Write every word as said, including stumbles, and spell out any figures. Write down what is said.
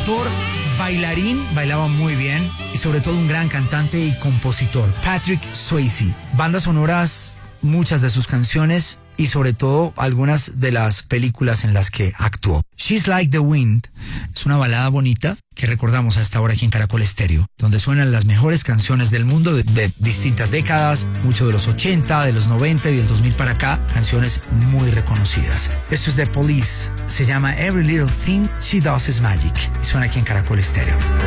actor, bailarín, bailaba muy bien y sobre todo un gran cantante y compositor, Patrick Swayze. Bandas sonoras, muchas de sus canciones y sobre todo algunas de las películas en las que actuó. She's Like the Wind es una balada bonita que recordamos a esta hora aquí en Caracol Estéreo, donde suenan las mejores canciones del mundo de, de distintas décadas, mucho de los ochenta, de los noventa y del dos mil para acá, canciones muy reconocidas. Esto es de Police, se llama Every Little Thing She Does Is Magic y suena aquí en Caracol Estéreo.